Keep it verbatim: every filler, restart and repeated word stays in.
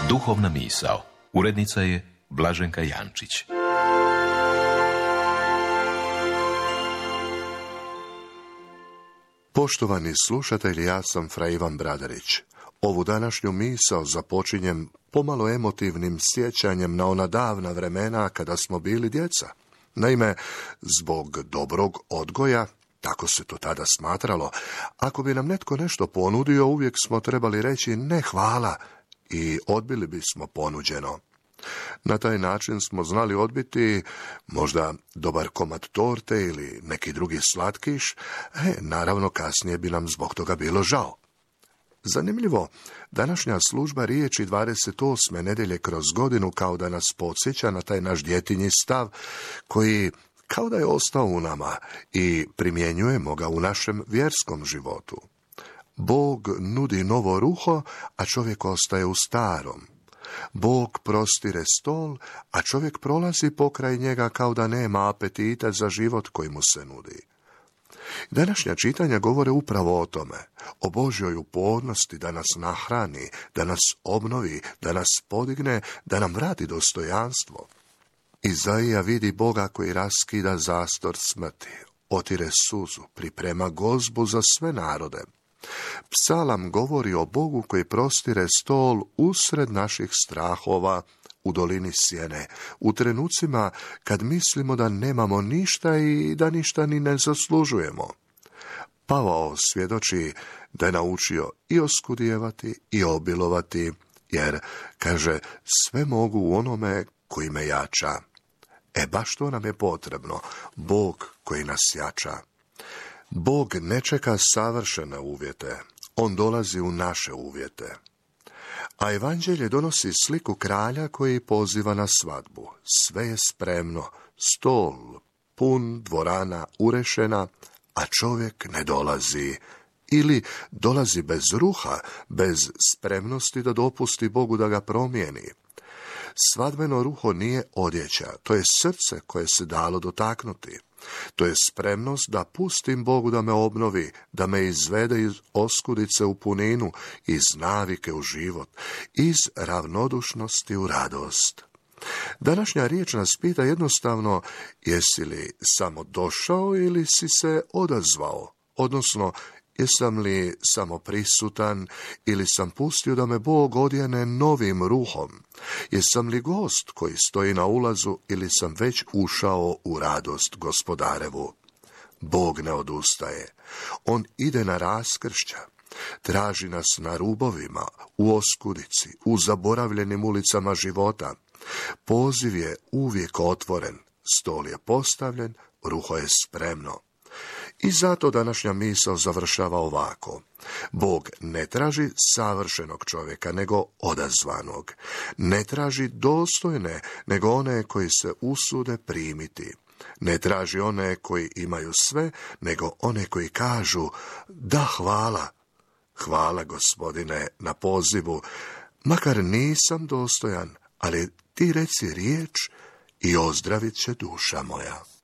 Duhovna misao. Urednica je Blaženka Jančić. Poštovani slušatelji, ja sam fra Ivan Bradarić. Ovu današnju misao započinjem pomalo emotivnim sjećanjem na ona davna vremena kada smo bili djeca. Naime, zbog dobrog odgoja, tako se to tada smatralo, ako bi nam netko nešto ponudio, uvijek smo trebali reći ne hvala i odbili bismo ponuđeno. Na taj način smo znali odbiti možda dobar komad torte ili neki drugi slatkiš, e, naravno kasnije bi nam zbog toga bilo žao. Zanimljivo, današnja služba riječi dvadeset osme nedjelje kroz godinu kao da nas podsjeća na taj naš djetinji stav koji kao da je ostao u nama i primjenjujemo ga u našem vjerskom životu. Bog nudi novo ruho, a čovjek ostaje u starom. Bog prostire stol, a čovjek prolazi pokraj njega kao da nema apetita za život koji mu se nudi. Današnja čitanja govore upravo o tome, o Božjoj upornosti da nas nahrani, da nas obnovi, da nas podigne, da nam vrati dostojanstvo. Izaija vidi Boga koji raskida zastor smrti, otire suzu, priprema gozbu za sve narode. Psalam govori o Bogu koji prostire stol usred naših strahova, u dolini sjene, u trenucima kad mislimo da nemamo ništa i da ništa ni ne zaslužujemo. Pavao svjedoči da je naučio i oskudijevati i obilovati, jer, kaže, sve mogu u onome koji me jača. E baš to nam je potrebno, Bog koji nas jača. Bog ne čeka savršene uvjete, on dolazi u naše uvjete. A evanđelje donosi sliku kralja koji poziva na svadbu. Sve je spremno, stol pun, dvorana urešena, a čovjek ne dolazi. Ili dolazi bez ruha, bez spremnosti da dopusti Bogu da ga promijeni. Svadbeno ruho nije odjeća, to je srce koje se dalo dotaknuti. To je spremnost da pustim Bogu da me obnovi, da me izvede iz oskudice u puninu, iz navike u život, iz ravnodušnosti u radost. Današnja riječ nas pita jednostavno, jesi li samo došao ili si se odazvao, odnosno jesam li samo prisutan ili sam pustio da me Bog odjene novim ruhom? Jesam li gost koji stoji na ulazu ili sam već ušao u radost gospodarevu? Bog ne odustaje. On ide na raskršća. Traži nas na rubovima, u oskudici, u zaboravljenim ulicama života. Poziv je uvijek otvoren, stol je postavljen, ruho je spremno. I zato današnja misao završava ovako. Bog ne traži savršenog čovjeka, nego odazvanog. Ne traži dostojne, nego one koji se usude primiti. Ne traži one koji imaju sve, nego one koji kažu, da hvala. Hvala, Gospodine, na pozivu, makar nisam dostojan, ali ti reci riječ i ozdravit će duša moja.